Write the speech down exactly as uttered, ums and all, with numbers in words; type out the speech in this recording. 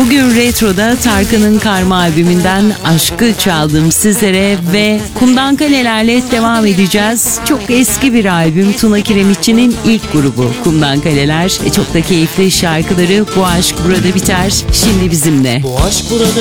Bugün Retro'da Tarkan'ın Karma albümünden Aşkı çaldım sizlere ve Kumdan Kalelerle devam edeceğiz. Çok eski bir albüm, Tuna Kiremitçi'nin ilk grubu Kumdan Kaleler. E çok da keyifli şarkıları. Bu aşk burada biter, şimdi bizimle. Bu aşk burada